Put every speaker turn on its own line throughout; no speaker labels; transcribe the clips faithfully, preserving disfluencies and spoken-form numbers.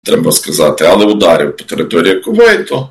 треба сказати, але ударів по території Кувейту,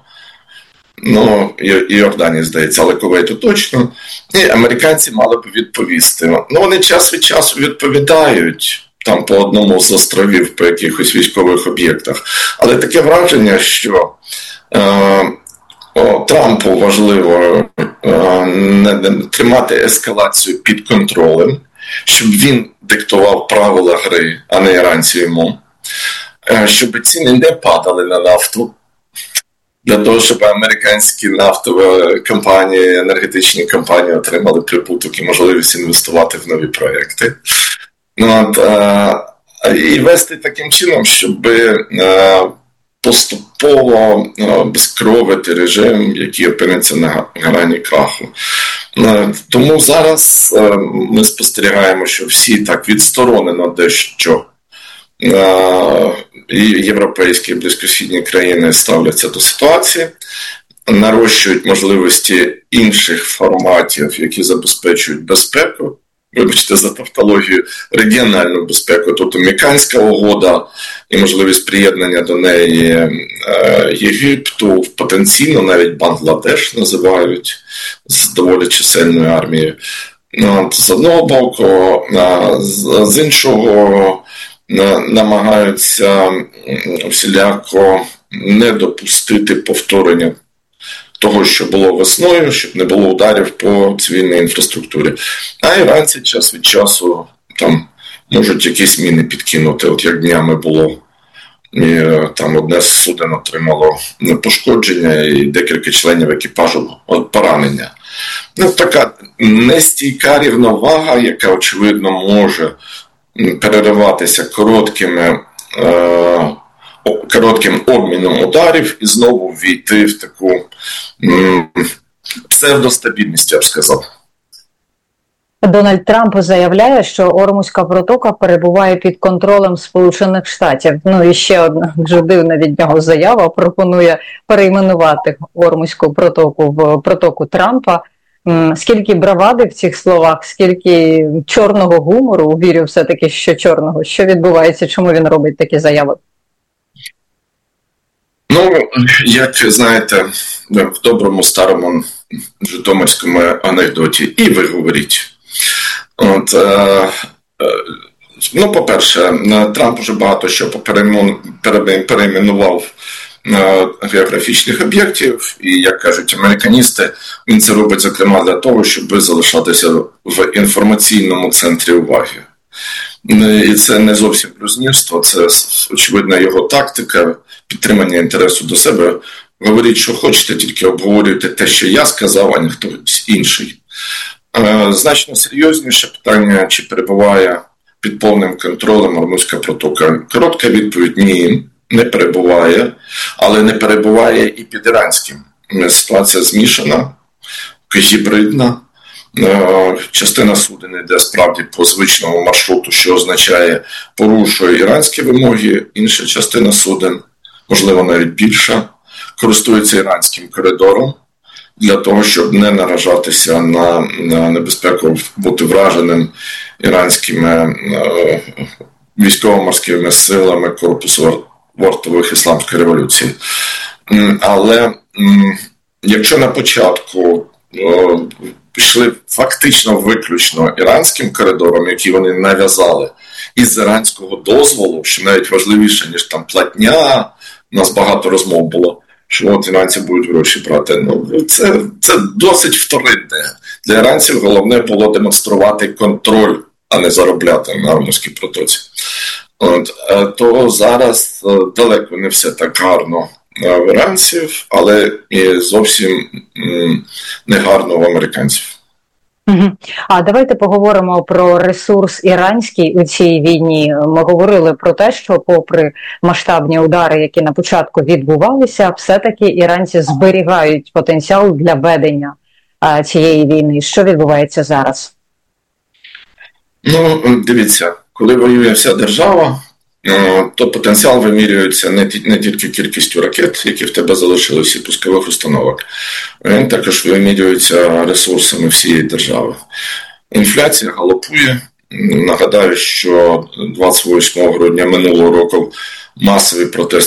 ну, і Йорданії, здається, але Кувейту точно, і американці мали б відповісти. Ну, вони час від часу відповідають, там по одному з островів, по якихось військових об'єктах, але таке враження, що е, о, Трампу важливо е, не, не тримати ескалацію під контролем, щоб він диктував правила гри, а не іранці йому, е, щоб ціни не падали на нафту, для того, щоб американські нафтові компанії, енергетичні компанії отримали прибуток і можливість інвестувати в нові проєкти. Ну, от, е, і вести таким чином, щоб е, поступово е, безкровити режим, який опиниться на грані краху. Е, тому зараз е, ми спостерігаємо, що всі так відсторонено дещо е, і європейські, і близькосхідні країни ставляться до ситуації, нарощують можливості інших форматів, які забезпечують безпеку, вибачте за тавтологію, регіональну безпеку, тобто Міканська угода і можливість приєднання до неї е, Єгипту, потенційно навіть Бангладеш називають з доволі чисельною армією. От, з одного боку, а з, з іншого намагаються всіляко не допустити повторення того, що було весною, щоб не було ударів по цивільній інфраструктурі. А іранці час від часу там можуть якісь міни підкинути. От як днями було, і, там одне з суден отримало пошкодження і декілька членів екіпажу поранення. Ну, така нестійка рівновага, яка, очевидно, може перериватися короткими, е, коротким обміном ударів і знову ввійти в таку м, псевдостабільність, я б сказав.
Дональд Трамп заявляє, що Ормузька протока перебуває під контролем Сполучених Штатів. Ну і ще одна дуже дивна від нього заява, пропонує перейменувати Ормузьку протоку в протоку Трампа. Скільки бравади в цих словах, скільки чорного гумору, вірю все-таки, що чорного. Що відбувається, чому він робить такі заяви?
Ну, як знаєте, в доброму старому житомирському анекдоті, і ви говоріть. От, е, е, ну, по-перше, Трамп уже багато що перейменував географічних об'єктів, і, як кажуть американісти, він це робить, зокрема, для того, щоб залишатися в інформаційному центрі уваги. І це не зовсім блюзнірство, це, очевидно, його тактика підтримання інтересу до себе. Говоріть, що хочете, тільки обговорюйте те, що я сказав, а не хтось інший. Значно серйозніше питання, чи перебуває під повним контролем Ормузька протока. Коротка відповідь – ні. Не перебуває, але не перебуває і під іранським. Ситуація змішана, гібридна. Частина суден йде справді по звичному маршруту, що означає порушує іранські вимоги, інша частина суден, можливо навіть більша, користується іранським коридором для того, щоб не наражатися на, на небезпеку бути враженим іранськими військово-морськими силами корпусу вартових ісламської революції. Але якщо на початку пішли фактично виключно іранським коридором, який вони нав'язали, із іранського дозволу, що навіть важливіше, ніж там платня, у нас багато розмов було, що от іранці будуть гроші брати. Ну, це, це досить вторинне. Для іранців головне було демонструвати контроль, а не заробляти на Ормузькій протоці. От, то зараз далеко не все так гарно в іранців, але і зовсім не гарно в американців.
А давайте поговоримо про ресурс іранський у цій війні. Ми говорили про те, що попри масштабні удари, які на початку відбувалися, все-таки іранці зберігають потенціал для ведення цієї війни. Що відбувається зараз?
Ну, дивіться, коли воює вся держава, то потенціал вимірюється не, не тільки кількістю ракет, які в тебе залишилися, і пускових установок. Він також вимірюється ресурсами всієї держави. Інфляція галопує. Нагадаю, що двадцять восьмого грудня минулого року масові протести